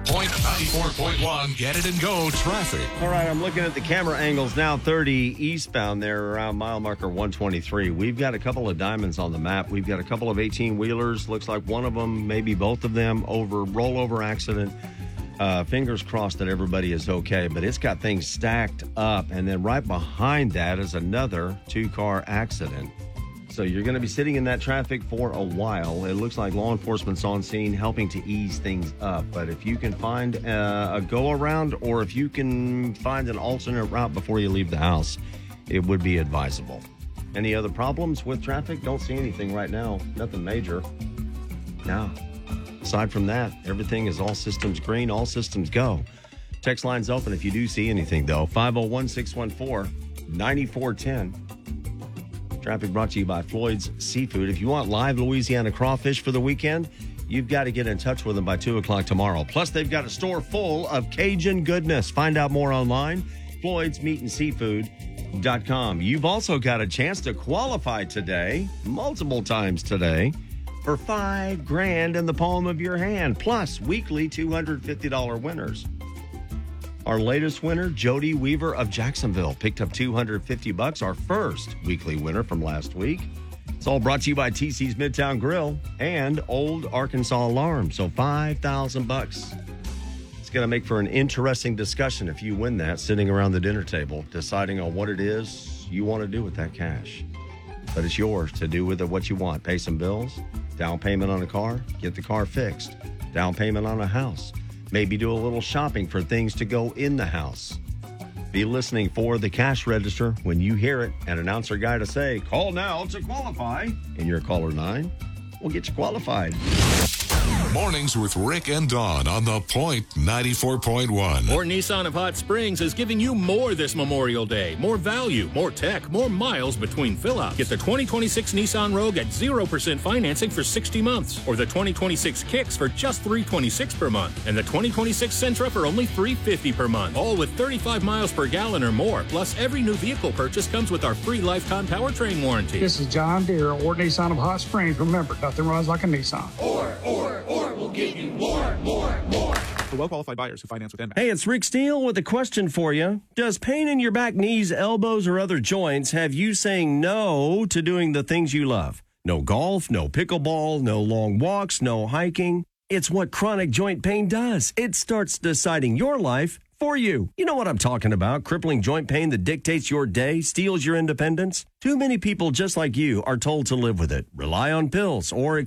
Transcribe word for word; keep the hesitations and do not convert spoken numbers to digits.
Point ninety-four point one, get it and go traffic. All right, I'm looking at the camera angles now. thirty eastbound there around mile marker one twenty-three. We've got a couple of diamonds on the map. We've got a couple of eighteen-wheelers. Looks like one of them, maybe both of them, over rollover accident. Uh, fingers crossed that everybody is okay, but it's got things stacked up. And then right behind that is another two-car accident. So you're going to be sitting in that traffic for a while. It looks like law enforcement's on scene helping to ease things up. But if you can find uh, a go-around or if you can find an alternate route before you leave the house, it would be advisable. Any other problems with traffic? Don't see anything right now. Nothing major. No. Aside from that, everything is all systems green, all systems go. Text line's open if you do see anything, though. five oh one, six one four, nine four one zero. Traffic brought to you by Floyd's Seafood. If you want live Louisiana crawfish for the weekend, you've got to get in touch with them by two o'clock tomorrow. Plus, they've got a store full of Cajun goodness. Find out more online, floyds meat and seafood dot com. You've also got a chance to qualify today, multiple times today, for five grand in the palm of your hand, plus weekly two hundred fifty dollars winners. Our latest winner, Jody Weaver of Jacksonville, picked up two hundred fifty bucks, our first weekly winner from last week. It's all brought to you by T C's Midtown Grill and Old Arkansas Alarm. So five thousand bucks. It's going to make for an interesting discussion if you win that, sitting around the dinner table, deciding on what it is you want to do with that cash. But it's yours to do with it what you want. Pay some bills, down payment on a car, get the car fixed, down payment on a house. Maybe do a little shopping for things to go in the house. Be listening for the cash register when you hear it. An announcer guy to say, call now to qualify. And you're caller nine. We'll get you qualified. Mornings with Rick and Dawn on the Point ninety-four point one. Or Nissan of Hot Springs is giving you more this Memorial Day. More value, more tech, more miles between fill-ups. Get the twenty twenty-six Nissan Rogue at zero percent financing for sixty months. Or the twenty twenty-six Kicks for just three hundred twenty-six dollars per month. And the twenty twenty-six Sentra for only three hundred fifty dollars per month. All with thirty-five miles per gallon or more. Plus, every new vehicle purchase comes with our free lifetime powertrain warranty. This is John Deere or Nissan of Hot Springs. Remember, nothing runs like a Nissan. Or, or, or. We'll give you more, more, more. For well-qualified buyers who finance with N M A S. Hey, it's Rick Steele with a question for you. Does pain in your back, knees, elbows, or other joints have you saying no to doing the things you love? No golf, no pickleball, no long walks, no hiking. It's what chronic joint pain does. It starts deciding your life for you. You know what I'm talking about. Crippling joint pain that dictates your day, steals your independence. Too many people just like you are told to live with it, rely on pills, or